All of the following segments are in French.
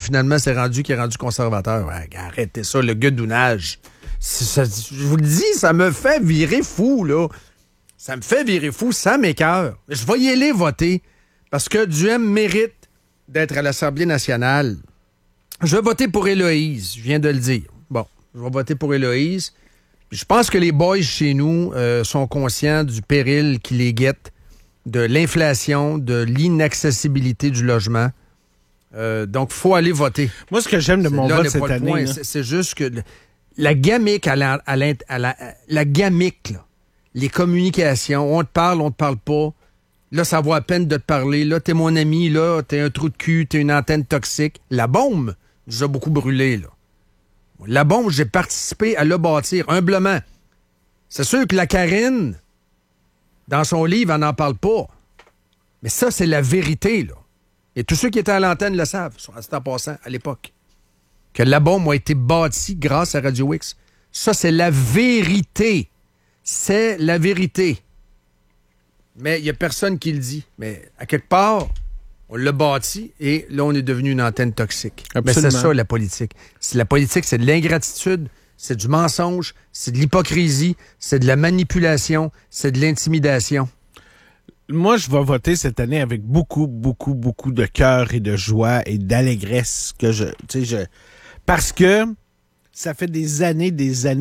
finalement, c'est rendu qu'il est rendu conservateur. Ouais, arrêtez ça, le gueudonnage. Je vous le dis, ça me fait virer fou, là. Ça me fait virer fou, ça m'écoeure. Je vais y aller voter parce que Duhem mérite d'être à l'Assemblée nationale. Je vais voter pour Héloïse, je viens de le dire. Bon, je vais voter pour Héloïse. Je pense que les boys chez nous sont conscients du péril qui les guette, de l'inflation, de l'inaccessibilité du logement. Donc, il faut aller voter. Moi, ce que j'aime de mon vote cette année... C'est juste que la gamique, la gamique, là, les communications, on te parle pas. Là, ça vaut à peine de te parler. Là, t'es mon ami, là, t'es un trou de cul, t'es une antenne toxique. La bombe, j'ai beaucoup brûlé, là. La bombe, j'ai participé à le bâtir, humblement. C'est sûr que la Karine, dans son livre, elle n'en parle pas. Mais ça, c'est la vérité, là. Et tous ceux qui étaient à l'antenne le savent, c'est en passant, à l'époque, que la bombe a été bâtie grâce à Radio X. Ça, c'est la vérité. C'est la vérité. Mais il n'y a personne qui le dit. Mais à quelque part, on l'a bâti et là, on est devenu une antenne toxique. Absolument. Mais c'est ça, la politique. La politique, c'est de l'ingratitude, c'est du mensonge, c'est de l'hypocrisie, c'est de la manipulation, c'est de l'intimidation. Moi, je vais voter cette année avec beaucoup, beaucoup, beaucoup de cœur et de joie et d'allégresse parce que ça fait des années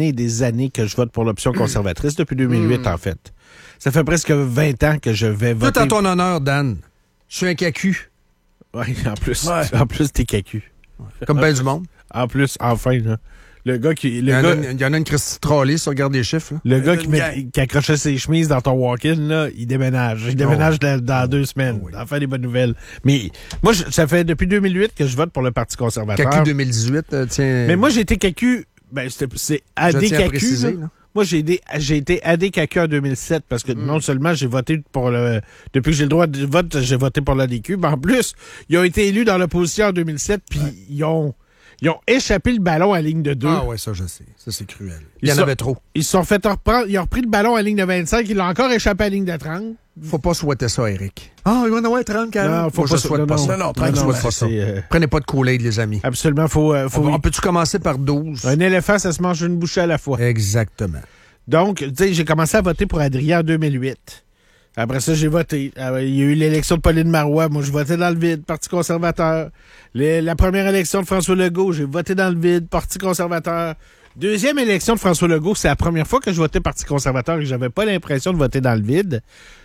que je vote pour l'option conservatrice, depuis 2008, en fait. Ça fait presque 20 ans que je vais voter. Tout en ton honneur, Dan. Je suis un cacu. Oui, en plus, t'es cacu. Comme ben du monde. En plus, enfin, là. Le gars qui... Il y en a une Christy Trolley sur Garde des chiffres. Là. Le gars qui accrochait ses chemises dans ton walk-in, là, il déménage. Il déménage dans 2 semaines. Oui. Enfin, des bonnes nouvelles. Mais moi, ça fait depuis 2008 que je vote pour le Parti conservateur. Cacu 2018, tiens... Mais moi, j'ai été cacu... Ben, c'est ADCAQ. Moi, j'ai été ADCAQ en 2007 parce que non seulement j'ai voté pour le... Depuis que j'ai le droit de vote, j'ai voté pour l'ADQ, mais en plus, ils ont été élus dans l'opposition en 2007, puis ils ont échappé le ballon à la ligne de 2. Ah ouais, ça, je sais. Ça, c'est cruel. Il y en avait trop. Ils se sont fait reprendre. Ils ont repris le ballon à la ligne de 25. Ils l'ont encore échappé à la ligne de 30. Faut pas souhaiter ça, Eric. Ah, il va en avoir 30, quand même. Non, faut pas souhaiter pas ça. Non, souhaite pas ça. Prenez pas de Kool-Aid, les amis. Absolument. On peut-tu commencer par 12? Un éléphant, ça se mange une bouchée à la fois. Exactement. Donc, tu sais, j'ai commencé à voter pour Adrien en 2008. Après ça, j'ai voté. Il y a eu l'élection de Pauline Marois. Moi, je votais dans le vide, Parti conservateur. La première élection de François Legault, j'ai voté dans le vide, Parti conservateur. Deuxième élection de François Legault, c'est la première fois que je votais Parti conservateur et que j'avais pas l'impression de voter dans le vide.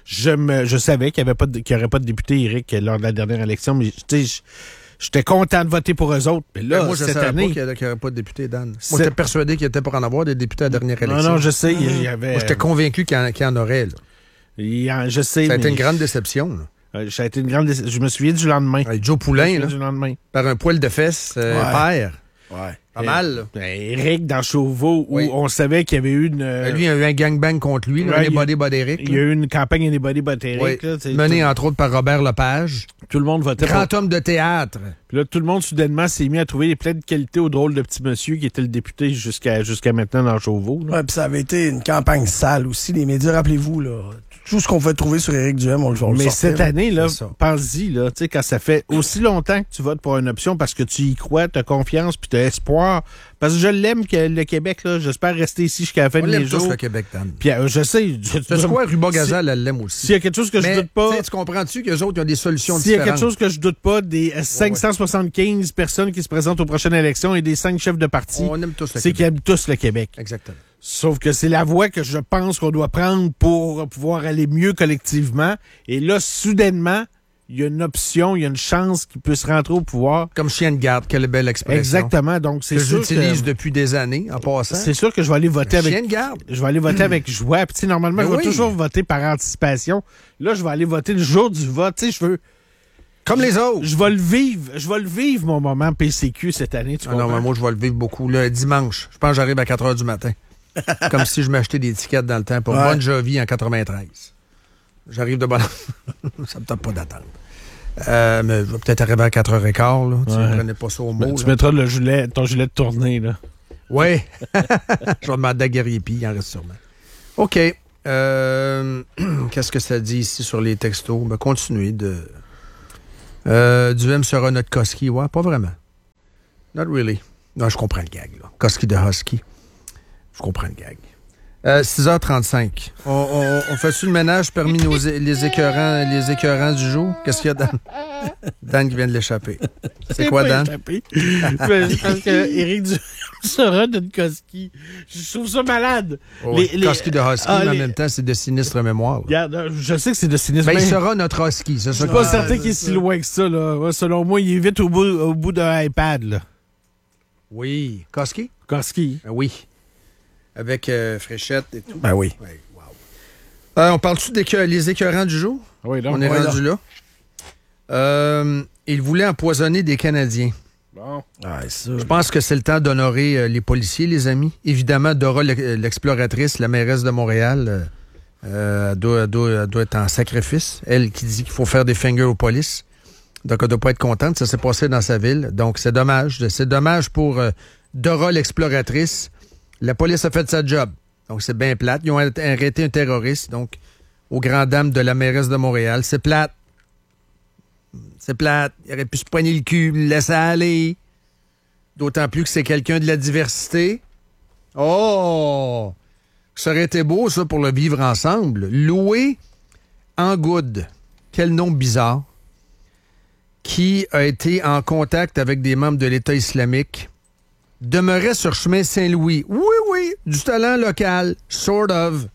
Je savais qu'il n'y aurait pas de député, Éric, lors de la dernière élection, mais tu sais, j'étais content de voter pour eux autres. Mais là, moi, je cette savais année, pas qu'il n'y aurait pas de député, Dan. Moi, j'étais persuadé qu'il était pour en avoir des députés à la dernière élection. Non, je sais. Il y avait... Moi, j'étais convaincu qu'il y en aurait, là. Je sais, ça a été une grande déception. Ça a été une grande déception. Je me souviens du lendemain. Joe Poulain, là, du lendemain. par un poil de fesses, père. Ouais. Pas mal, là. Éric dans Chauveau, où on savait qu'il y avait eu une... lui, il y a eu un gangbang contre lui, là, Anybody But Eric. Il y a eu une campagne Anybody But Eric. Là, menée, entre autres, par Robert Lepage. Tout le monde votait Grand homme de théâtre. Puis là, tout le monde, soudainement, s'est mis à trouver plein de qualités au drôle de petit monsieur qui était le député jusqu'à maintenant dans Chauveau. Ouais, puis ça avait été une campagne sale aussi. Les médias, rappelez-vous, là, tout ce qu'on pouvait trouver sur Éric Duhem, on le sortait. Mais cette année, là, pense-y, là, tu sais, quand ça fait aussi longtemps que tu votes pour une option parce que tu y crois, tu as confiance, puis tu as espoir. Parce que je l'aime, le Québec, là. J'espère rester ici jusqu'à la fin de mes jours. On l'aime tous, le Québec, Dan. Puis je sais... C'est quoi, Ruba Gazal, elle l'aime aussi. S'il y a quelque chose que je doute pas... Tu comprends-tu qu'eux autres, ils ont des solutions différentes? S'il y a quelque chose que je doute pas, des 575 personnes qui se présentent aux prochaines élections et des 5 chefs de parti, on aime tous le Québec. C'est qu'ils aiment tous le Québec. Exactement. Sauf que c'est la voie que je pense qu'on doit prendre pour pouvoir aller mieux collectivement. Et là, soudainement, il y a une option, il y a une chance qu'il puisse rentrer au pouvoir. Comme chien de garde, quelle belle expression. Exactement. Donc, c'est sûr que j'utilise depuis des années, en passant. C'est sûr que je vais aller voter avec... Chien de garde. Je vais aller voter avec joie. Puis, normalement, je vais toujours voter par anticipation. Là, je vais aller voter le jour du vote. Tu sais, je veux... Comme les autres. Je vais le vivre, mon moment PCQ cette année, tu comprends? Non, mais moi, je vais le vivre beaucoup. Le dimanche, je pense que j'arrive à 4 h du matin. Comme si je m'achetais des tickets dans le temps pour Bon Jovi en 93. J'arrive de bonne heure. Ça me tente pas d'attendre. Mais je vais peut-être arriver à 4h15. Là. Tu ne prenais pas ça au mot. Tu mettras ton gilet de tournée. Là. Oui. Je vais demander à Guerrier-Pi, il en reste sûrement. OK. Qu'est-ce que ça dit ici sur les textos? Continuez de... Duhem sera notre Koski. Ouais, pas vraiment. Not really. Non, je comprends le gag, là. Koski de Husky. Je comprends le gag. 6h35. On fait-tu le ménage parmi les écœurants du jour? Qu'est-ce qu'il y a, Dan? Dan qui vient de l'échapper. C'est quoi, Dan? Parce que Éric Duhem sera d'une Koski. Je trouve ça malade. Oh, Koski de Husky, mais en même temps, c'est de sinistre mémoire. Regarde, je sais que c'est de sinistre. Ben, il sera notre Husky. Je suis pas certain qu'il est si loin que ça. Là. Selon moi, il est vite au bout d'un iPad. Là. Oui. Koski? Koski. Oui. Avec Fréchette et tout. Ben oui. Ouais, wow. On parle-tu les écœurants du jour? Oui, donc. On est rendu là. Il voulait empoisonner des Canadiens. Bon. Ouais, ça. Je pense que c'est le temps d'honorer les policiers, les amis. Évidemment, Dora, l'exploratrice, la mairesse de Montréal, elle doit être en sacrifice. Elle qui dit qu'il faut faire des fingers aux polices. Donc, elle ne doit pas être contente. Ça s'est passé dans sa ville. Donc, c'est dommage. C'est dommage pour Dora, l'exploratrice. La police a fait sa job. Donc, c'est bien plate. Ils ont arrêté un terroriste. Donc, aux grandes dames de la mairesse de Montréal. C'est plate. C'est plate. Il aurait pu se poigner le cul, le laisser aller. D'autant plus que c'est quelqu'un de la diversité. Oh! Ça aurait été beau, ça, pour le vivre ensemble. Loué Angoud. Quel nom bizarre. Qui a été en contact avec des membres de l'État islamique. Demeurait sur chemin Saint-Louis. Oui, du talent local. Sort of.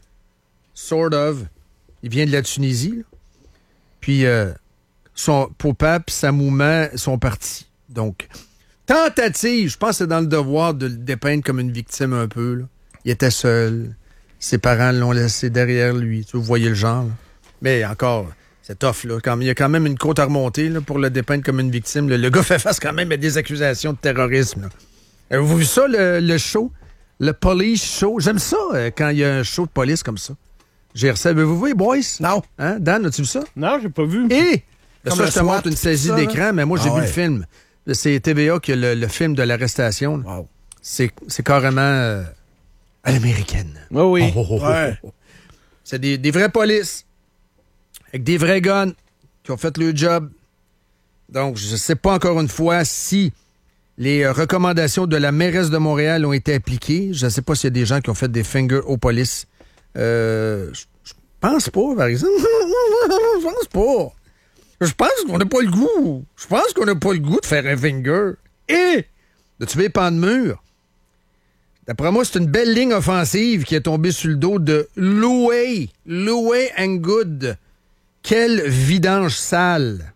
Il vient de la Tunisie. Là. Puis, son papa et sa maman sont partis. Donc, tentative. Je pense que c'est dans le devoir de le dépeindre comme une victime un peu. Là. Il était seul. Ses parents l'ont laissé derrière lui. Vous voyez le genre. Là. Mais encore, c'est tough. Là. Il y a quand même une côte à remonter là, pour le dépeindre comme une victime. Le gars fait face quand même à des accusations de terrorisme. Là. Avez-vous vu ça, le show? Le police show? J'aime ça quand il y a un show de police comme ça. Avez-vous vu, boys? Non. Hein? Dan, as-tu vu ça? Non, j'ai pas vu. Et ça, Comme je te montre une saisie d'écran, mais moi, j'ai vu le film. C'est TVA qui a le film de l'arrestation. Wow. C'est carrément à l'américaine. Oh oui. Ouais. C'est des vrais polices avec des vrais guns qui ont fait le job. Donc, je ne sais pas encore une fois si les recommandations de la mairesse de Montréal ont été appliquées. Je ne sais pas s'il y a des gens qui ont fait des fingers aux polices. Je pense pas, par exemple. Je pense pas. Je pense qu'on n'a pas le goût. Je pense qu'on n'a pas le goût de faire un finger. Et de tuer pan de mur. D'après moi, c'est une belle ligne offensive qui est tombée sur le dos de Loué Angoud. Quelle vidange sale.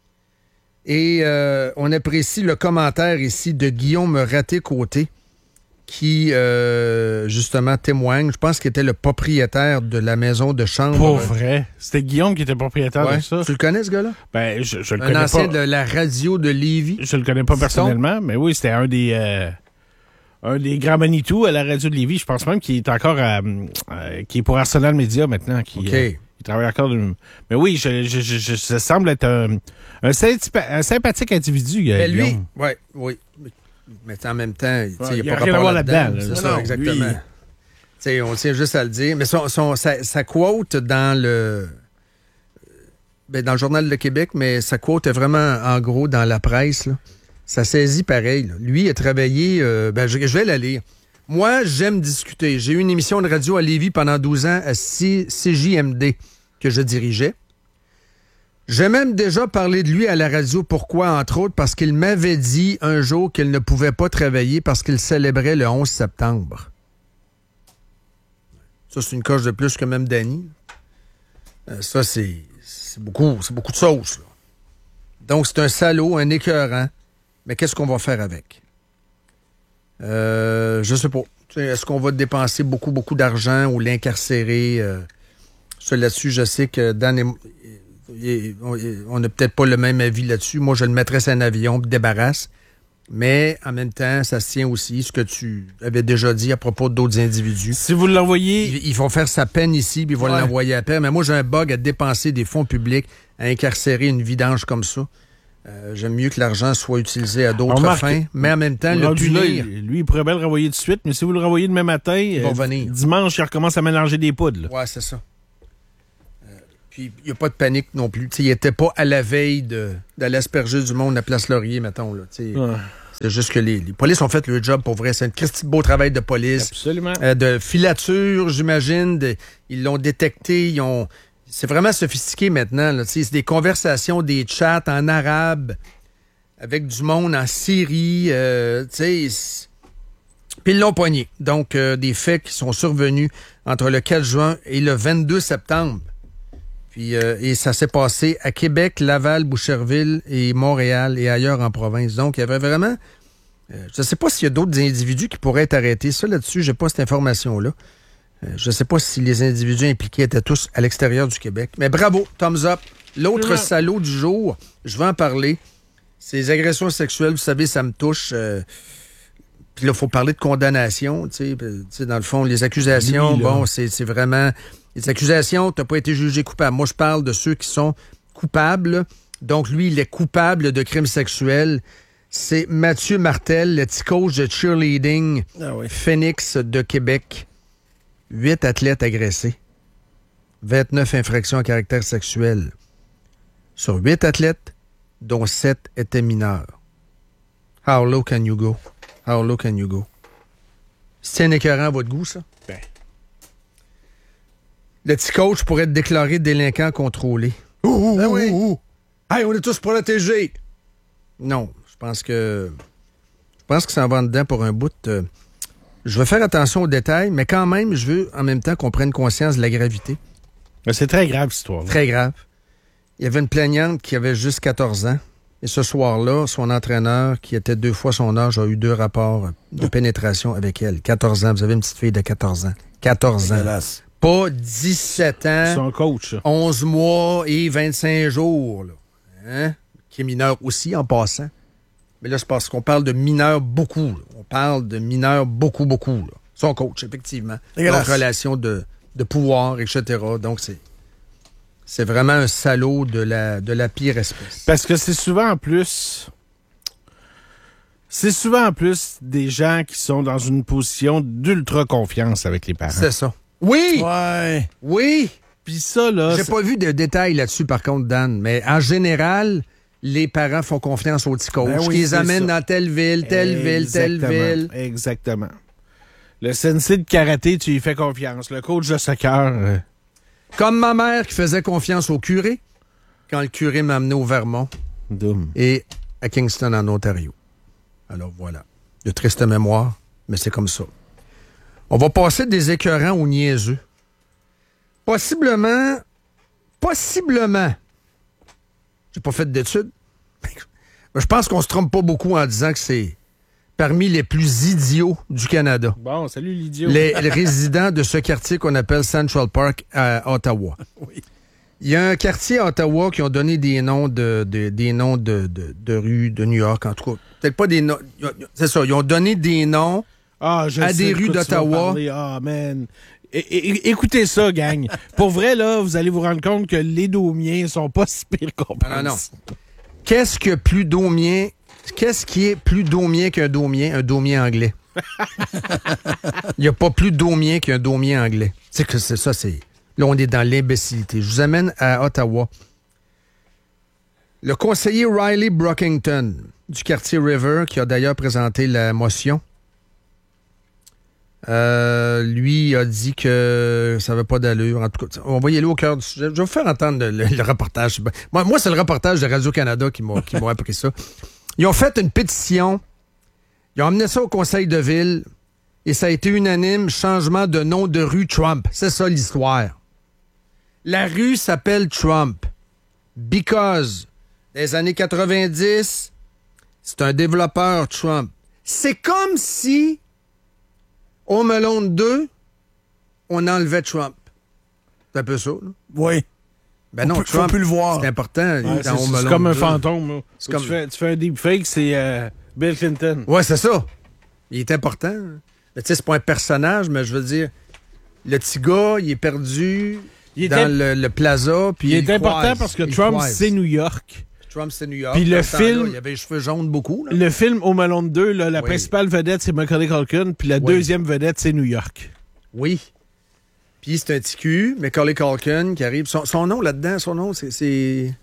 Et on apprécie le commentaire ici de Guillaume Raté-Côté qui, justement, témoigne. Je pense qu'il était le propriétaire de la maison de chambre. Pour vrai? C'était Guillaume qui était propriétaire de ça? Tu le connais, ce gars-là? Ben, je le connais pas. Un ancien de la radio de Lévis. Je le connais pas personnellement, mais oui, c'était un des grands Manitou à la radio de Lévis. Je pense même qu'il est encore qui est pour Arsenal Media maintenant. Il travaille encore. Mais oui, ça semble être un sympathique individu. Mais lui, oui. Mais en même temps, il n'y a pas rien à voir là-dedans. C'est ça, exactement. On tient juste à le dire. Mais sa quote dans le Journal de Québec, mais sa quote est vraiment en gros dans la presse. Là. Ça saisit pareil. Là. Lui a travaillé... je vais la lire. Moi, j'aime discuter. J'ai eu une émission de radio à Lévis pendant 12 ans à CJMD que je dirigeais. J'ai même déjà parlé de lui à la radio. Pourquoi, entre autres? Parce qu'il m'avait dit un jour qu'il ne pouvait pas travailler parce qu'il célébrait le 11 septembre. Ça, c'est une coche de plus que même Danny. Ça, c'est beaucoup de sauce. Là. Donc, c'est un salaud, un écœurant. Mais qu'est-ce qu'on va faire avec? Je sais pas. Est-ce qu'on va dépenser beaucoup d'argent ou l'incarcérer? Là-dessus, je sais que Dan on n'a peut-être pas le même avis là-dessus. Moi, je le mettrais sur un avion, débarrasse. Mais en même temps, ça se tient aussi, ce que tu avais déjà dit à propos d'autres individus. Si vous l'envoyez... Ils vont faire sa peine ici, puis ils vont l'envoyer à paix. Mais moi, j'ai un bug à dépenser des fonds publics, à incarcérer une vidange comme ça. J'aime mieux que l'argent soit utilisé à d'autres fins. Mais en même temps, le punir... Lui, il pourrait bien le renvoyer tout de suite, mais si vous le renvoyez demain matin, dimanche, il recommence à mélanger des poudres. Oui, c'est ça. Puis, il n'y a pas de panique non plus. T'sais, il n'était pas à la veille d'aller asperger du monde à Place Laurier, mettons. Là, C'est juste que les polices ont fait le job pour vrai. C'est un Christy beau travail de police. Absolument. De filature, j'imagine. Ils l'ont détecté. C'est vraiment sophistiqué maintenant. Là. C'est des conversations, des chats en arabe avec du monde en Syrie. Puis ils l'ont poigné. Donc, des faits qui sont survenus entre le 4 juin et le 22 septembre. Puis, et ça s'est passé à Québec, Laval, Boucherville et Montréal et ailleurs en province. Donc, il y avait vraiment... je ne sais pas s'il y a d'autres individus qui pourraient être arrêtés. Ça, là-dessus, j'ai pas cette information-là. Je ne sais pas si les individus impliqués étaient tous à l'extérieur du Québec. Mais bravo, thumbs up. L'autre salaud du jour, je vais en parler. C'est les agressions sexuelles. Vous savez, ça me touche. Puis là, il faut parler de condamnation. Tu sais, dans le fond, les accusations, bon, c'est vraiment... Les accusations, tu n'as pas été jugé coupable. Moi, je parle de ceux qui sont coupables. Donc, lui, il est coupable de crimes sexuels. C'est Mathieu Martel, le petit coach de cheerleading Phoenix de Québec. 8 athlètes agressés. 29 infractions à caractère sexuel. Sur 8 athlètes, dont 7 étaient mineurs. How low can you go? How low can you go? C'est un écœurant à votre goût, ça? Ben. Le petit coach pourrait être déclaré délinquant contrôlé. Oui. Hey, on est tous protégés. Non, je pense que ça en va en dedans pour un bout. Je vais faire attention aux détails, mais quand même, je veux en même temps qu'on prenne conscience de la gravité. Mais c'est très grave, cette histoire. Très grave. Il y avait une plaignante qui avait juste 14 ans. Et ce soir-là, son entraîneur, qui était 2 fois son âge, a eu 2 rapports de pénétration avec elle. 14 ans. Vous avez une petite fille de 14 ans. 14 ans. Dégueulasse. Pas 17 ans. Son coach. 11 mois et 25 jours. Là. Hein? Qui est mineur aussi, en passant. Mais là, c'est parce qu'on parle de mineurs beaucoup. Là. On parle de mineurs beaucoup. Là. Son coach, effectivement. Donc, relation de pouvoir, etc. Donc, c'est vraiment un salaud de la pire espèce. Parce que c'est souvent en plus des gens qui sont dans une position d'ultra confiance avec les parents. C'est ça. Oui! Ouais. Oui! Puis ça, là... J'ai pas vu de détails là-dessus, par contre, Dan, mais en général, les parents font confiance aux petits coachs, qui les amènent dans telle ville, telle ville. Exactement. Le sensei de karaté, tu lui fais confiance. Le coach de soccer... Comme ma mère qui faisait confiance au curé, quand le curé m'a amené au Vermont et à Kingston, en Ontario. Alors voilà. De triste mémoire, mais c'est comme ça. On va passer des écœurants aux niaiseux. Possiblement, j'ai pas fait d'études, mais je pense qu'on se trompe pas beaucoup en disant que c'est parmi les plus idiots du Canada. Bon, salut l'idiot. Les résidents de ce quartier qu'on appelle Central Park à Ottawa. Oui. Il y a un quartier à Ottawa qui ont donné des noms de rues de New York, en tout cas. Peut-être pas des noms. C'est ça, ils ont donné des noms à des rues d'Ottawa. Ah, man. Écoutez ça, gang. Pour vrai, là, vous allez vous rendre compte que les Daumiens sont pas si pires qu'on pense. Non. Qu'est-ce qui est plus daumien qu'un daumien? Un daumien anglais. Il n'y a pas plus daumien qu'un daumien anglais. C'est que c'est ça, c'est... Là, on est dans l'imbécilité. Je vous amène à Ottawa. Le conseiller Riley Brockington du quartier River, qui a d'ailleurs présenté la motion, lui a dit que ça n'avait pas d'allure. En tout cas, on va y aller au cœur du sujet. Je vais vous faire entendre le reportage. Moi, c'est le reportage de Radio-Canada qui m'a appris ça. Ils ont fait une pétition. Ils ont emmené ça au conseil de ville et ça a été unanime, changement de nom de rue Trump. C'est ça l'histoire. La rue s'appelle Trump because des années 90, c'est un développeur Trump. C'est comme si Home Alone 2, on enlevait Trump. C'est un peu ça, là? Oui. Ben non, faut plus le voir. C'est important. Ouais, dans Home Alone c'est comme un 2. fantôme. Là. C'est comme... tu fais un deepfake, c'est Bill Clinton. Ouais, c'est ça. Il est important. Mais tu sais, c'est pas un personnage, mais je veux dire, le petit gars, il est perdu dans le plaza. Puis il est important croise, parce que Trump, c'est New York. Trump, c'est New York. Puis le film... il avait les cheveux jaunes beaucoup. Là. Le film Home Alone 2, là, la principale vedette, c'est Macaulay Culkin, puis la deuxième vedette, c'est New York. Oui. Puis c'est un petit cul, Macaulay Culkin, qui arrive. Son nom là-dedans, c'est...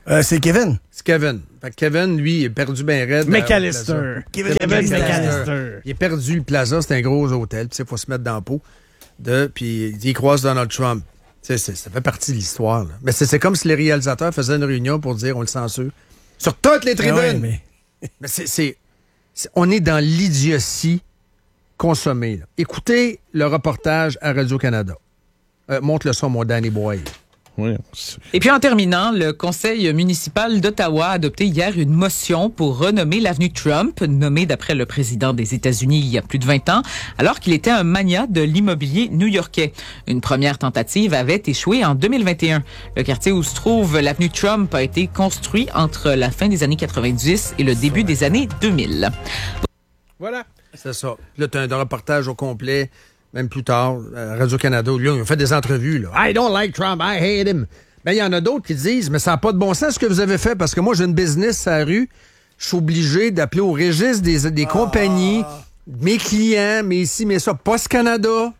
C'est Kevin. C'est Kevin. Fait que Kevin, lui, il est perdu bien raide. McAllister. Kevin McAllister. Il est perdu le Plaza, c'est un gros hôtel. Il faut se mettre dans la peau. Puis il croise Donald Trump. Ça fait partie de l'histoire. Là. Mais c'est comme si les réalisateurs faisaient une réunion pour dire on le censure. Sur toutes les tribunes. Ouais, mais on est dans l'idiotie consommée. Là. Écoutez le reportage à Radio-Canada. Montre le son, mon Danny Boy. Oui. Et puis en terminant, le conseil municipal d'Ottawa a adopté hier une motion pour renommer l'avenue Trump, nommée d'après le président des États-Unis il y a plus de 20 ans, alors qu'il était un magnat de l'immobilier new-yorkais. Une première tentative avait échoué en 2021. Le quartier où se trouve l'avenue Trump a été construit entre la fin des années 90 et le début des années 2000. Voilà. C'est ça. Là, tu as un reportage au complet. Même plus tard, Radio-Canada, là, ils ont fait des entrevues. Là. I don't like Trump, I hate him. Mais il y en a d'autres qui disent, mais ça n'a pas de bon sens ce que vous avez fait, parce que moi, j'ai une business à la rue. Je suis obligé d'appeler au registre des compagnies, mes clients, mais ici, mais ça, Post Canada.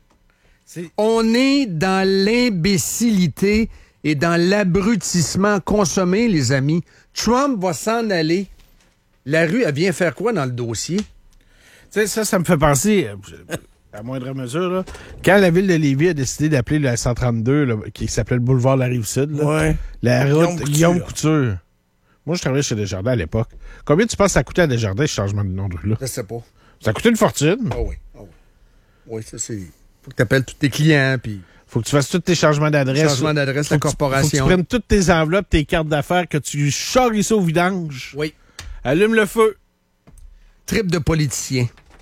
On est dans l'imbécilité et dans l'abrutissement consommé, les amis. Trump va s'en aller. La rue, elle vient faire quoi dans le dossier? Tu sais, ça me fait penser... à moindre mesure, là, quand la ville de Lévis a décidé d'appeler la 132, là, qui s'appelait le boulevard de la Rive-Sud, là, la route Guillaume Couture. Moi, je travaillais chez Desjardins à l'époque. Combien tu penses que ça coûtait à Desjardins, ce changement de nom de rue-là? Je sais pas. Ça coûtait une fortune. Ah oui. Oui, ça, c'est... Faut que tu appelles tous tes clients, puis... Faut que tu fasses tous tes changements d'adresse. Changement d'adresse, la corporation. Faut que tu prennes toutes tes enveloppes, tes cartes d'affaires, que tu charries ça au vidange. Oui. Allume le feu. Trip de politicien.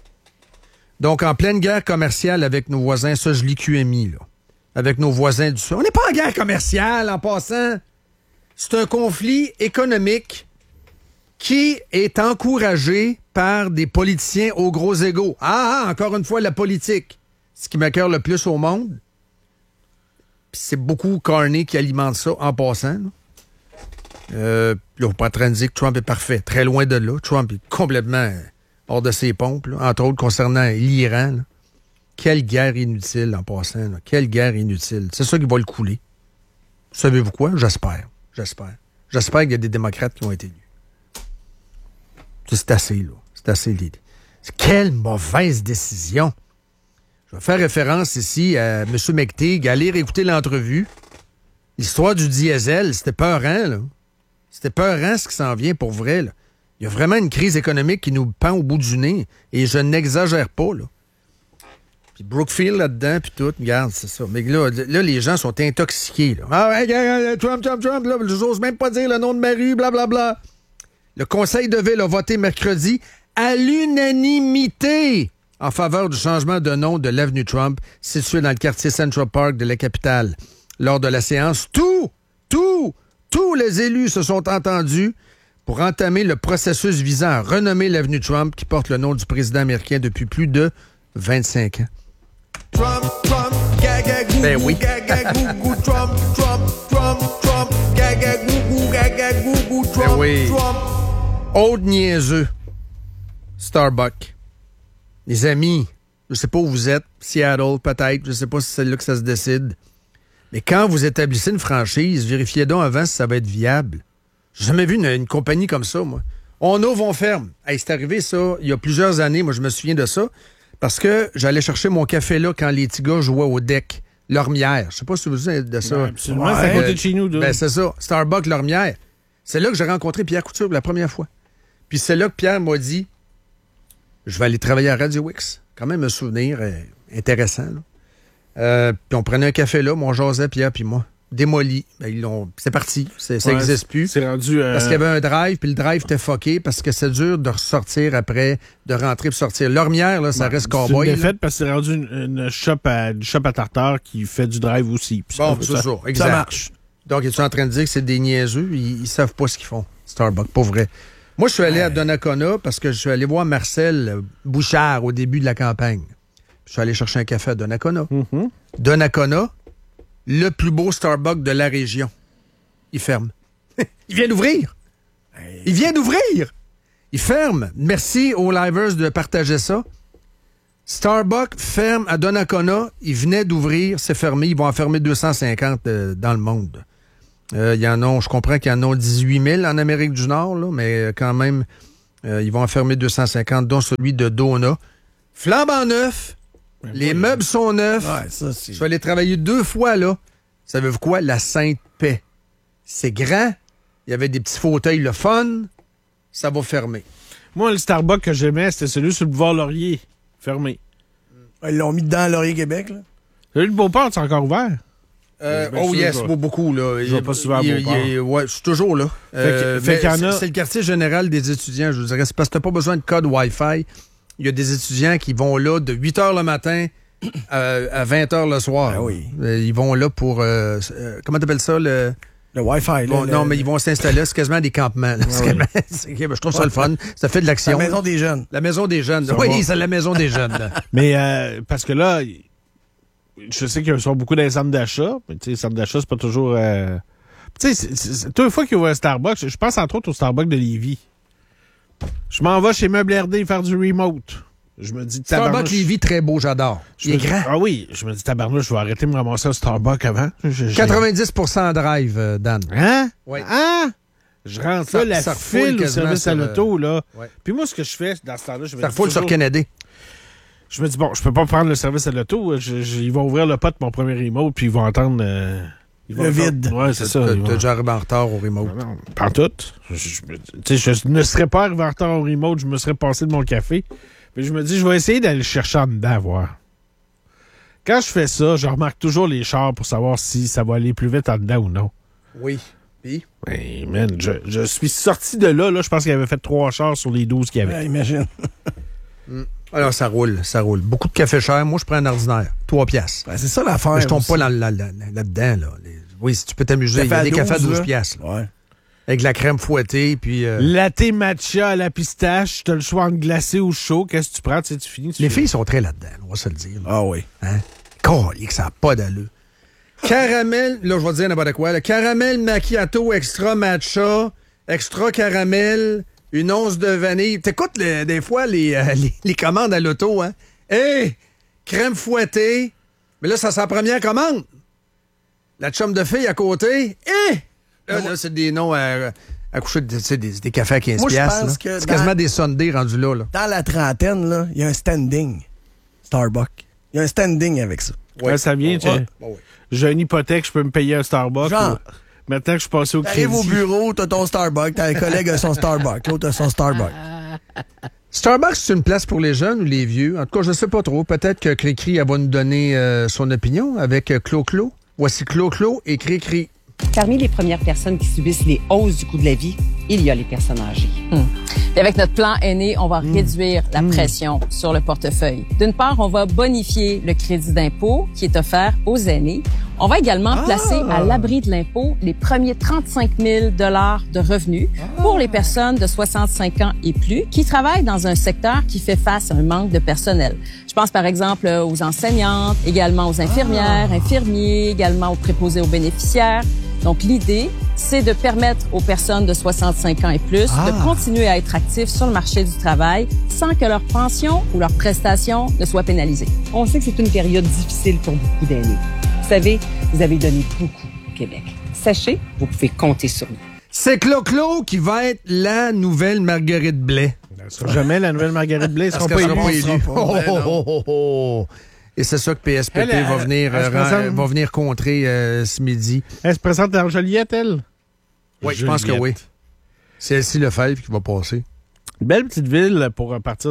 Donc, en pleine guerre commerciale avec nos voisins, ça, je lis QMI, là. Avec nos voisins du Sud. On n'est pas en guerre commerciale, en passant. C'est un conflit économique qui est encouragé par des politiciens aux gros égaux. Encore une fois, la politique. Ce qui m'écoeure le plus au monde. Puis c'est beaucoup Carney qui alimente ça, en passant. Là, on n'est pas en train de dire que Trump est parfait. Très loin de là. Trump est complètement... hors de ses pompes, là, entre autres concernant l'Iran. Là. Quelle guerre inutile en passant. Là. Quelle guerre inutile. C'est ça qui va le couler. Savez-vous quoi? J'espère. J'espère qu'il y a des démocrates qui ont été élus. C'est assez, là. C'est assez l'idée. Quelle mauvaise décision. Je vais faire référence ici à M. McTeague. Allez réécouter l'entrevue. L'histoire du diesel, c'était peurant, là. C'était peurant ce qui s'en vient pour vrai, là. Il y a vraiment une crise économique qui nous pend au bout du nez. Et je n'exagère pas, là. Puis Brookfield là-dedans, puis tout, regarde, c'est ça. Mais là, les gens sont intoxiqués, là. Ah ouais, Trump, là, je n'ose même pas dire le nom de ma rue, blablabla. Le conseil de ville a voté mercredi à l'unanimité en faveur du changement de nom de l'avenue Trump, située dans le quartier Central Park de la capitale. Lors de la séance, tous les élus se sont entendus pour entamer le processus visant à renommer l'avenue Trump qui porte le nom du président américain depuis plus de 25 ans. Trump, gaga, gou, ben oui. gaga, gou, Trump, gaga, gou, gaga, gou, Trump, Ben oui. Trump. Autre niaiseux. Starbucks. Les amis, je sais pas où vous êtes, Seattle peut-être, je sais pas si c'est là que ça se décide. Mais quand vous établissez une franchise, vérifiez donc avant si ça va être viable. J'ai jamais vu une compagnie comme ça, moi. On ouvre, on ferme. Hey, c'est arrivé, ça, il y a plusieurs années. Moi, je me souviens de ça. Parce que j'allais chercher mon café là quand les petits gars jouaient au deck. Lormière. Je sais pas si vous savez de ça. Ben, absolument, c'est à côté de chez nous. Ben, c'est ça. Starbucks Lormière. C'est là que j'ai rencontré Pierre Couture pour la première fois. Puis c'est là que Pierre m'a dit, je vais aller travailler à Radio X. Quand même un souvenir intéressant, là. Puis on prenait un café là, mon jasait, Pierre puis moi. Démoli. Ben, c'est parti. Ça n'existe plus. C'est rendu... Parce qu'il y avait un drive, puis le drive était fucké, parce que c'est dur de ressortir après, de rentrer puis sortir. Lormière, là, ça reste cowboy. C'est une défaite parce que c'est rendu une shop à tartare qui fait du drive aussi. Puis Bon, c'est ça. Exact. Ça marche. Donc, es-tu en train de dire que c'est des niaiseux? Ils savent pas ce qu'ils font, Starbucks, pas vrai. Moi, je suis allé à Donnacona parce que je suis allé voir Marcel Bouchard au début de la campagne. Je suis allé chercher un café à Donnacona. Mm-hmm. Donnacona, le plus beau Starbucks de la région. Il ferme. Il vient d'ouvrir. Il vient d'ouvrir. Il ferme. Merci aux livers de partager ça. Starbucks ferme à Donnacona. Il venait d'ouvrir. C'est fermé. Ils vont en fermer 250 dans le monde. Je comprends qu'il y en a 18 000 en Amérique du Nord, là, mais quand même, ils vont en fermer 250, dont celui de Dona. Flambant neuf, les meubles sont neufs. Ouais, ça, c'est... Je vais aller travailler 2 fois, là. Savez-vous quoi? La Sainte Paix. C'est grand. Il y avait des petits fauteuils, le fun. Ça va fermer. Moi, le Starbucks que j'aimais, c'était celui sur le boulevard Laurier. Fermé. Ils l'ont mis dedans à Laurier-Québec, là. Celui de Beauport, c'est encore ouvert. Oh yes, beaucoup, là. Je vais pas souvent à Beauport. Ouais, je suis toujours là. Fait qu'il y en a... C'est le quartier général des étudiants, je vous dirais. C'est parce que t'as pas besoin de code Wi-Fi. Il y a des étudiants qui vont là de 8 h le matin à 20 h le soir. Ben oui. Ils vont là pour... comment t'appelles ça, le... Le Wi-Fi, là. Non, mais ils vont s'installer. C'est quasiment des campements. Là. Je trouve ça le fun. Ça fait de l'action. La maison des jeunes. La maison des jeunes. Oui, c'est la maison des jeunes. Là. Mais parce que là, je sais qu'ils sont beaucoup dans les centres d'achat. Mais tu sais, les centres d'achat, c'est pas toujours... Tu sais, toutes les fois qu'il y a un Starbucks, je pense entre autres au Starbucks de Lévis. Je m'en vais chez Meubles RD faire du remote. Je me dis... Starbucks Lévis, très beau, j'adore. Il est grand. Ah oui, je me dis, tabarnouche, je vais arrêter de me ramasser au Starbucks avant. 90% drive, Dan. Hein? Oui. Hein? Je rentre là, la file au service à l'auto, là. Ouais. Puis moi, ce que je fais dans ce temps-là, je me Ça dis refoule sur toujours- Kennedy. Je me dis, bon, je peux pas prendre le service à l'auto. Ils vont ouvrir le pot de mon premier remote, puis ils vont entendre... Le vide. Ouais, c'est ça. T'as déjà arrivé en retard au remote. Non, pas tout. Je ne serais pas arrivé en retard au remote, je me serais passé de mon café. Puis je me dis, je vais essayer d'aller le chercher en dedans, voir. Quand je fais ça, je remarque toujours les chars pour savoir si ça va aller plus vite en dedans ou non. Oui. Puis? Hey, man, je suis sorti de là, je pense qu'il avait fait 3 chars sur les 12 qu'il y avait. Ouais, imagine. Alors, ça roule. Beaucoup de café cher. Moi, je prends un ordinaire. 3 piastres. Ben, c'est ça l'affaire. Mais je tombe aussi. pas là-dedans. Là. Oui, si tu peux t'amuser, il y a des cafés à 12 piastres. là. Ouais. Avec la crème fouettée, puis... Latte matcha à la pistache, t'as le choix entre glacé ou chaud. Qu'est-ce que tu prends? Tu sais, tu finis. Les filles sont très là-dedans, on va se le dire. Ah oui. Hein? Que ça n'a pas d'allure. Caramel, là, je vais te dire n'importe quoi. Le caramel macchiato extra matcha, extra caramel, une once de vanille. T'écoutes des fois les commandes à l'auto, hein? Hey! Crème fouettée. Mais là, ça c'est la première commande. La chum de fille à côté. Hey! Là, c'est des noms à coucher des cafés à 15$. Moi, je pense là. que C'est quasiment des Sundays rendus là. Dans la trentaine, là, il y a un standing Starbucks. Il y a un standing avec ça. Ouais, ça vient, tu sais. Ouais. J'ai une hypothèque, je peux me payer un Starbucks. Genre. Maintenant que je suis passé au crédit. T'arrives au bureau, t'as ton Starbucks, t'as un collègue a son Starbucks, l'autre a son Starbucks. Starbucks, c'est une place pour les jeunes ou les vieux? En tout cas, je ne sais pas trop. Peut-être que Cricri va nous donner son opinion avec Clo-Clo. Voici Clo-Clo et Cricri. Parmi les premières personnes qui subissent les hausses du coût de la vie, il y a les personnes âgées. Et avec notre plan aîné, on va réduire la pression sur le portefeuille. D'une part, on va bonifier le crédit d'impôt qui est offert aux aînés. On va également placer à l'abri de l'impôt les premiers 35 000 $ de revenus pour les personnes de 65 ans et plus qui travaillent dans un secteur qui fait face à un manque de personnel. Je pense par exemple aux enseignantes, également aux infirmières, infirmiers, également aux préposés aux bénéficiaires. Donc, l'idée, c'est de permettre aux personnes de 65 ans et plus de continuer à être actifs sur le marché du travail sans que leur pension ou leur prestation ne soient pénalisées. On sait que c'est une période difficile pour beaucoup d'aînés. Vous savez, vous avez donné beaucoup au Québec. Sachez, vous pouvez compter sur nous. C'est Clo-Clo qui va être la nouvelle Marguerite Blais. Jamais la nouvelle Marguerite Blais, ils seront pas Parce qu'elle élus. sera pas élue. Oh. Et c'est ça que PSPP Elle, va venir elle se présente- va venir contrer ce midi. Elle se présente dans Joliette, elle? Oui, je pense que oui. C'est Elsie Lefebvre qui va passer. Une belle petite ville pour partir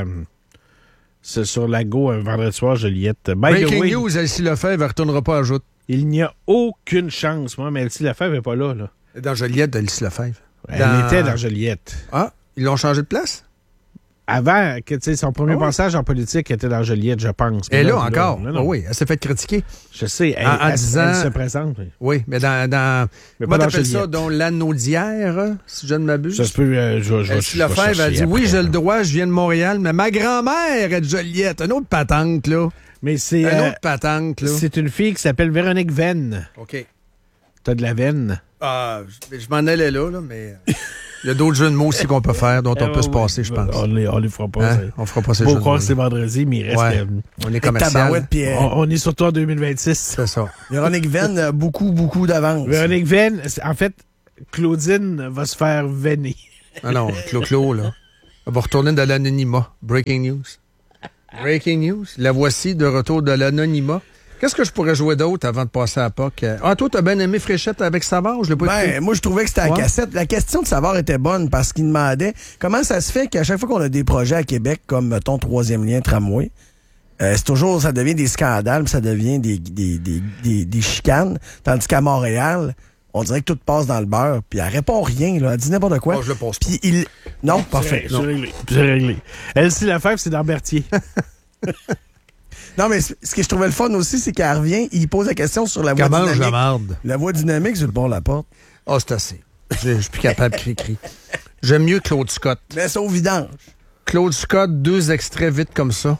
sur Lago un vendredi soir, Joliette. By the Breaking way, news, Elsie Lefebvre, elle ne retournera pas à Joute. il n'y a aucune chance, moi, mais Elsie Lefebvre n'est pas là. Dans Joliette, Elsie Lefebvre. Elle était dans Joliette. Ah, ils l'ont changé de place? Avant, que, tu sais, son premier passage en politique était dans Joliette, je pense. Et Mais là encore. non, non. Ah oui, elle s'est fait critiquer. Je sais, elle, En elle disant- se présente. Oui, mais dans Mais comment pas dans t'appelles ça, Joliette. dans l'Anaudière, si je ne m'abuse? Ça se peut, Elsie Lefebvre a dit, oui, j'ai le droit, je viens de Montréal, mais ma grand-mère est de Joliette. Une autre patente, là. Mais c'est Une autre patente, là. c'est une fille qui s'appelle Véronique Venn. OK. T'as de la veine. Ah, je m'en allais là, mais... Il y a d'autres jeux de mots aussi qu'on peut faire, dont on peut se passer, je pense. On les fera pas. Hein? On fera pas ces Faut jeux de croire mots. que c'est vendredi, mais il reste... Ouais. On est commercial. Tabarouette, puis On est surtout en 2026. C'est ça. Véronique Venn a beaucoup d'avance. Véronique Venn, en fait, Claudine va se faire venner. Ah non, Clo-Clo, là. Elle va retourner dans l'anonymat. Breaking news. Breaking news. La voici de retour de l'anonymat. Qu'est-ce que je pourrais jouer d'autre avant de passer à POC? Ah, toi, t'as bien aimé Fréchette avec Savard? Je l'ai pas écouté. Moi, je trouvais que c'était la Ouais. cassette. La question de Savard était bonne parce qu'il demandait comment ça se fait qu'à chaque fois qu'on a des projets à Québec, comme, mettons, troisième lien tramway, c'est toujours, ça devient des scandales, puis ça devient des chicanes. Tandis qu'à Montréal, on dirait que tout passe dans le beurre, puis elle répond rien, là. Elle dit n'importe quoi. Oh, je le pense pas. Puis non, parfait. C'est réglé. C'est réglé. Elsie Lefebvre, c'est dans Berthier. Non, mais ce que je trouvais le fun aussi, c'est qu'elle revient, il pose la question sur la voie Comment je dynamique. marde? La voie dynamique sur le bord de la porte. Ah, c'est assez. Je suis plus capable de cri-cri. J'aime mieux Claude Scott. Mais c'est au vidange. Claude Scott, 2 extraits vite comme ça.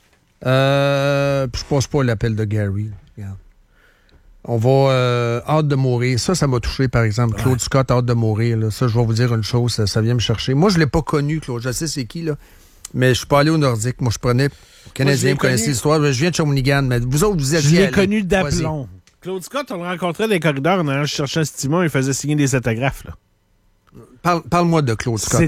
Puis je passe pas l'appel de Gary. Là. Regarde. On va... hâte de mourir. Ça m'a touché, par exemple. Ouais. Claude Scott, hâte de mourir. Là. Ça, je vais vous dire une chose, ça vient me chercher. Moi, je l'ai pas connu, Claude. Je sais c'est qui, là. Mais je suis pas allé au Nordique. Moi, je prenais... Les Canadiens connaissaient l'histoire. Je viens de Shawinigan, mais vous autres, vous étiez Je l'ai allés. connu d'aplomb. Claude Scott, on le rencontrait dans les corridors en allant chercher un styma, il faisait signer des autographes. Là. Parle-moi de Claude Scott.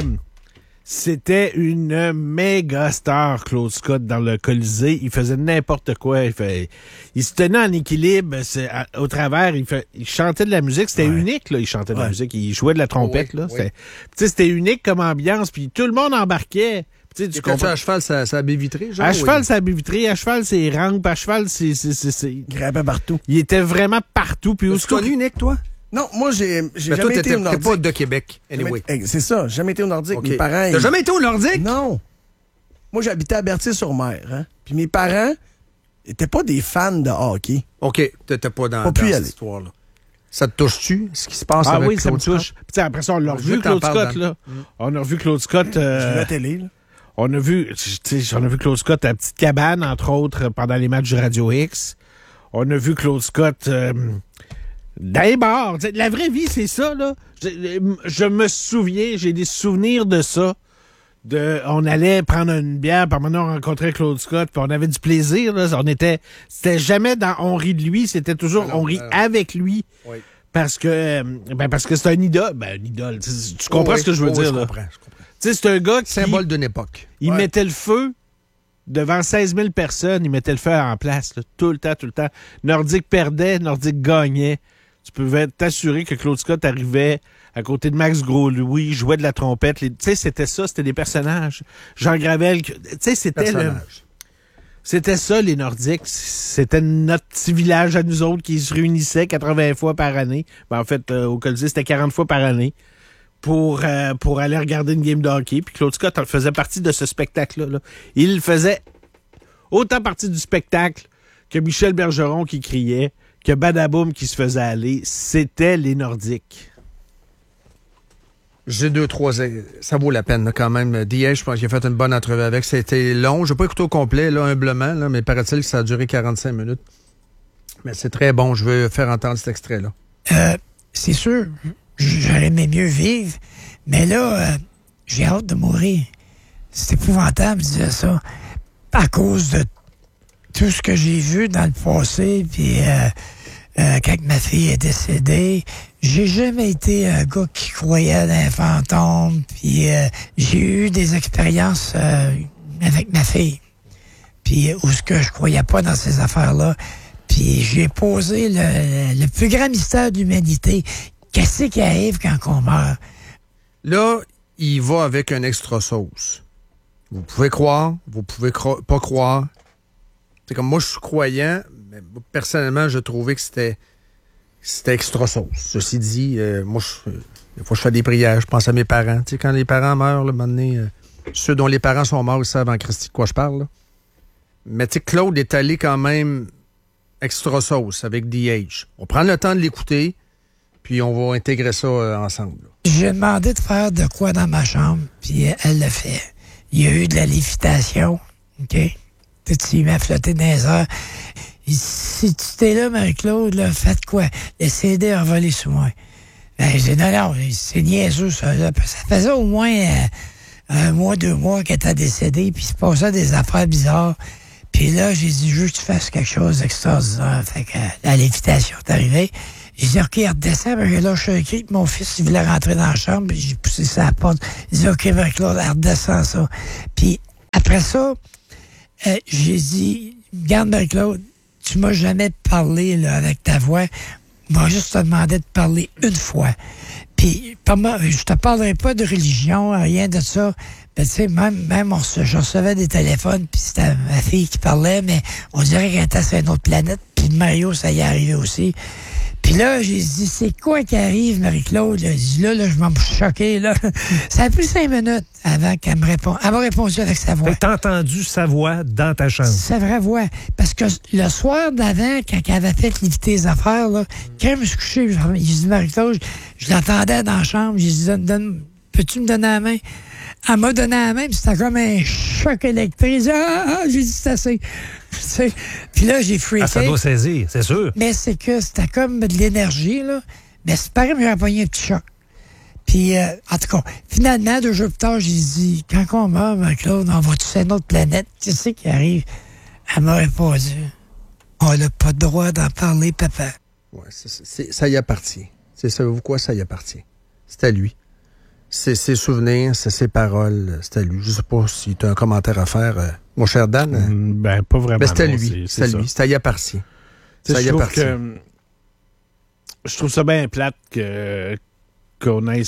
C'était une méga star, Claude Scott, dans le Colisée. Il faisait n'importe quoi. Il se tenait en équilibre au travers. Il chantait de la musique. C'était unique, là. Il chantait de la musique. Il jouait de la trompette, là. Oui. C'était unique comme ambiance. Puis tout le monde embarquait. Tu Quand à cheval, ça a baie vitrée, genre? À cheval, c'est la baie vitrée. À cheval, c'est rampes. À cheval, c'est... Grimpait partout. Il était vraiment partout. Puis Tu connu, Nick, toi? Non, moi, j'ai Mais jamais toi, été au t'es Nordique. pas de Québec, anyway. C'est ça, j'ai jamais été au Nordique. OK. Mes parents... T'as jamais été au Nordique? Non. Moi, j'habitais à Berthier-sur-Mer. Hein? Puis mes parents étaient pas des fans de hockey. OK, t'étais pas dans Pas pu y cette aller. histoire-là. Ça te touche-tu, ce qui se passe Ah avec oui, ça me Claude touche. Scott? Puis après ça, on l'a Je veux revu, que t'en Claude parles Scott, là. On a revu Claude Scott... J'ai vu la télé, là. On a vu Claude Scott à Petite Cabane, entre autres, pendant les matchs de Radio X. On a vu Claude Scott dans les bars. T'sais, la vraie vie, c'est ça, là. Je me souviens, j'ai des souvenirs de ça. On allait prendre une bière, puis maintenant on rencontrait Claude Scott, puis on avait du plaisir, là. C'était jamais dans on rit de lui, c'était toujours on rit avec lui. Oui. Parce que c'est un idole. Un idole. Tu comprends ce que je veux dire, je là? comprends. Tu sais, c'est un gars qui... Symbole d'une époque. Il mettait le feu devant 16 000 personnes. Il mettait le feu en place, là, tout le temps. Nordique perdait, Nordique gagnait. Tu pouvais t'assurer que Claude Scott arrivait à côté de Max Gros-Louis, jouait de la trompette. Tu sais, c'était ça, c'était des personnages. Jean Gravel, tu sais, c'était ça, les Nordiques. C'était notre petit village à nous autres qui se réunissait 80 fois par année. En fait, au Colisée, c'était 40 fois par année. Pour aller regarder une game de hockey. Puis Claude Scott faisait partie de ce spectacle-là. Là. Il faisait autant partie du spectacle que Michel Bergeron qui criait, que Badaboum qui se faisait aller. C'était les Nordiques. J'ai 2-3... Ça vaut la peine, là, quand même. Diège, je pense qu'il a fait une bonne entrevue avec. C'était long. Je n'ai pas écouté au complet, là, humblement, là, mais paraît-il que ça a duré 45 minutes. Mais c'est très bon. Je veux faire entendre cet extrait-là. C'est sûr, j'aurais aimé mieux vivre, mais là, j'ai hâte de mourir. C'est épouvantable de dire ça. À cause de tout ce que j'ai vu dans le passé, puis quand ma fille est décédée, j'ai jamais été un gars qui croyait dans les fantômes, puis j'ai eu des expériences avec ma fille, puis où ce que je croyais pas dans ces affaires-là. Puis j'ai posé le plus grand mystère de l'humanité. Qu'est-ce qui arrive quand on meurt? Là, il va avec un extra sauce. Vous pouvez croire, vous pouvez pas croire. C'est comme moi, je suis croyant, mais personnellement, je trouvais que c'était extra sauce. Ceci dit, moi, des fois, je fais des prières, je pense à mes parents. Tu sais, quand les parents meurent, là, maintenant, ceux dont les parents sont morts, ils savent en Christi de quoi je parle. Là. Mais tu sais, Claude est allé quand même extra sauce avec DH. On prend le temps de l'écouter, puis on va intégrer ça ensemble. Là. J'ai demandé de faire de quoi dans ma chambre, puis elle l'a fait. Il y a eu de la lévitation, OK? Tu m'as flotté dans les airs. Si tu t'es là, Marie-Claude, là, faites quoi? Le CD a volé sous moi. Ben, j'ai dit, non, c'est niaiseux, ça. Là. Ça faisait au moins 1 mois, 2 mois qu'elle était décédée, puis il se passait des affaires bizarres. Puis là, j'ai dit, je veux que tu fasses quelque chose d'extraordinaire. Fait que l'invitation est arrivée. J'ai dit, OK, redescends, parce que là, je suis écrit, mon fils, il voulait rentrer dans la chambre, puis j'ai poussé sa porte. J'ai dit, OK, Marie-Claude, redescends ça. Puis après ça, j'ai dit, regarde, Marie-Claude, tu m'as jamais parlé là, avec ta voix. Moi, juste te demandé de parler une fois. Puis, je te parlerai pas de religion, rien de ça. Ben, tu sais, même je recevais des téléphones, puis c'était ma fille qui parlait, mais on dirait qu'elle était sur une autre planète. Puis Mario, ça y est arrivé aussi. Puis là, j'ai dit, c'est quoi qui arrive, Marie-Claude? J'ai dit, là, je m'en suis choqué, là. Ça a pris 5 minutes avant qu'elle me réponde. Elle m'a répondu avec sa voix. Fait que t'as entendu sa voix dans ta chambre. Sa vraie voix. Parce que le soir d'avant, quand elle avait fait l'éviter les affaires, là, quand je me suis couché, j'ai dit, Marie-Claude, je l'entendais dans la chambre. J'ai dit, peux-tu me donner la main? Elle m'a donné la main, puis c'était comme un choc électrique. J'ai dit, c'est assez. Puis là, j'ai freaké. Ça doit saisir, c'est sûr. Mais c'est que c'était comme de l'énergie, là. Mais c'est pareil, j'avais pogné un petit choc. Puis, en tout cas, finalement, 2 jours plus tard, j'ai dit, quand on meurt, Marie-Claude, on va-tu sur une autre planète? Tu sais qui arrive? Elle m'a répondu, on n'a pas le droit d'en parler, papa. Ouais, ça y appartient. Savez-vous quoi? Ça y appartient. C'est à lui. C'est ses souvenirs, c'est ses paroles, c'est à lui. Je sais pas si tu as un commentaire à faire, mon cher Dan. Ben, pas vraiment. Ben, c'est à lui. C'est à lui. Ça y appartient. Ça y appartient. Je trouve ça bien plate qu'on ait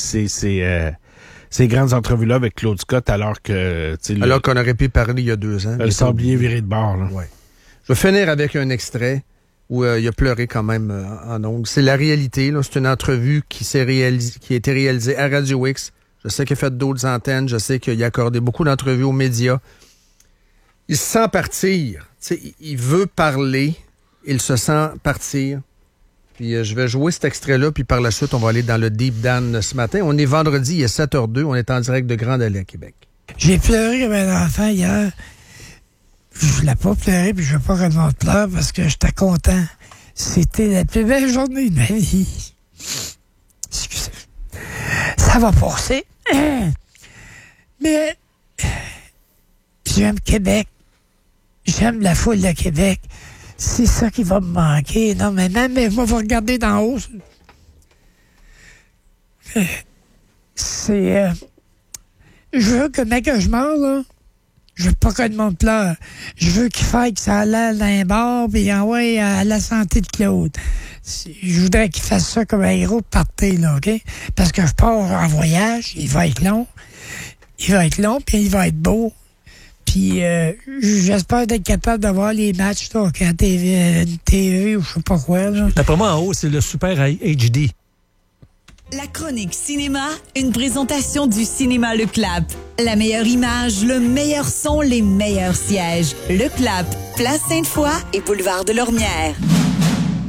ces grandes entrevues-là avec Claude Scott alors que... Alors qu'on aurait pu parler il y a 2 ans. Le sablier viré de bord. Là. Ouais. Je vais finir avec un extrait où il a pleuré quand même en ondes. C'est la réalité. Là. C'est une entrevue qui a été réalisée à Radio X. Je sais qu'il a fait d'autres antennes. Je sais qu'il a accordé beaucoup d'entrevues aux médias. Il se sent partir. T'sais, il veut parler. Il se sent partir. Puis je vais jouer cet extrait-là, puis par la suite, on va aller dans le Deep Dan ce matin. On est vendredi, il est 7h02. On est en direct de Grande Allée à Québec. J'ai pleuré comme un enfant hier. Je voulais pas pleurer, puis je veux pas que le monde pleure parce que j'étais content. C'était la plus belle journée de ma vie. Excusez. Ça va passer. Mais j'aime Québec. J'aime la foule de Québec. C'est ça qui va me manquer. Non, mais même moi, je vais regarder d'en haut. C'est... je veux que mec que je meurs, là, je veux pas que le monde pleure. Je veux qu'il fasse que ça allait d'un bord puis envoie à la santé de Claude. Je voudrais qu'il fasse ça comme un héros de party, là, OK? Parce que je pars en voyage, il va être long. Il va être long, puis il va être beau. Puis j'espère d'être capable d'avoir les matchs là, à TV ou je sais pas quoi. Là. D'après moi, en haut, c'est le Super HD. La chronique cinéma, une présentation du cinéma Le Clap. La meilleure image, le meilleur son, les meilleurs sièges. Le Clap, Place Sainte-Foy et Boulevard de Lormière.